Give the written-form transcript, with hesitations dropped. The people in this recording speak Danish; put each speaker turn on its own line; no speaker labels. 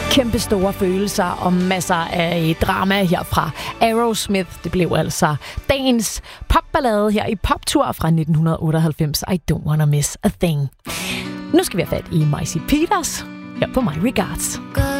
Kæmpe store følelser og masser af drama herfra. Aerosmith, det blev altså dagens popballade her i Poptur fra 1998. I don't wanna miss a thing. Nu skal vi have fat i Maisie Peters her på My Regards.